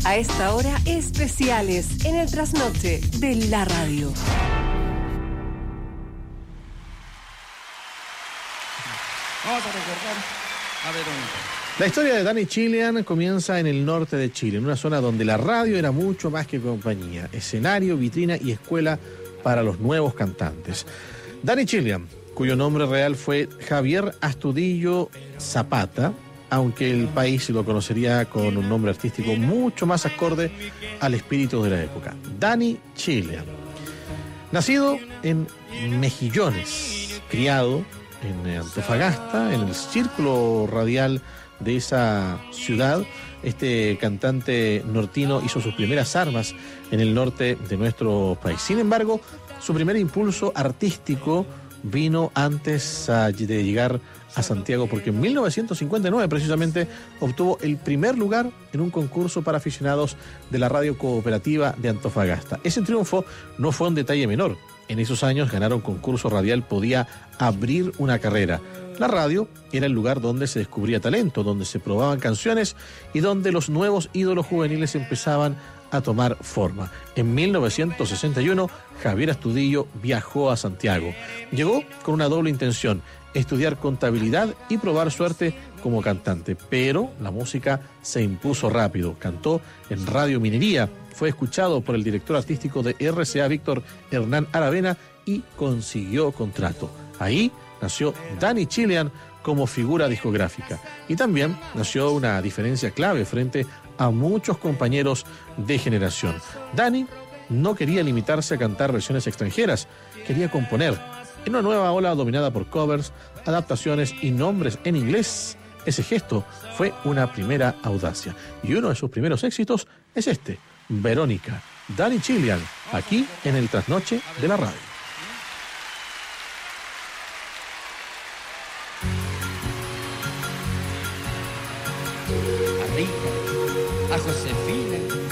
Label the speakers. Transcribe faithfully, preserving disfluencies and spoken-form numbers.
Speaker 1: A esta hora, especiales en el trasnoche de la radio.
Speaker 2: Vamos a recordar a Verónica.
Speaker 3: La historia de Danny Chilean comienza en el norte de Chile, en una zona donde la radio era mucho más que compañía, escenario, vitrina y escuela para los nuevos cantantes. Danny Chilean, cuyo nombre real fue Javier Astudillo Zapata, aunque el país lo conocería con un nombre artístico mucho más acorde al espíritu de la época. Danny Chilean. Nacido en Mejillones, criado en Antofagasta, en el círculo radial de esa ciudad, este cantante nortino hizo sus primeras armas en el norte de nuestro país. Sin embargo, su primer impulso artístico vino antes de llegar a Santiago, porque en mil novecientos cincuenta y nueve precisamente obtuvo el primer lugar en un concurso para aficionados de la radio cooperativa de Antofagasta. Ese triunfo no fue un detalle menor. En esos años ganar un concurso radial podía abrir una carrera. La radio era el lugar donde se descubría talento, donde se probaban canciones y donde los nuevos ídolos juveniles empezaban a tomar forma. En mil novecientos sesenta y uno, Javier Astudillo viajó a Santiago. Llegó con una doble intención: estudiar contabilidad y probar suerte como cantante. Pero la música se impuso rápido. Cantó en Radio Minería, fue escuchado por el director artístico de R C A, Víctor Hernán Aravena, y consiguió contrato. Ahí nació Danny Chilean como figura discográfica. Y también nació una diferencia clave frente a muchos compañeros de generación. Danny no quería limitarse a cantar versiones extranjeras, quería componer. En una nueva ola dominada por covers, adaptaciones y nombres en inglés, ese gesto fue una primera audacia. Y uno de sus primeros éxitos es este, Verónica, Danny Chilean, aquí en el Trasnoche de la Radio.
Speaker 2: A Rita, a Josefina,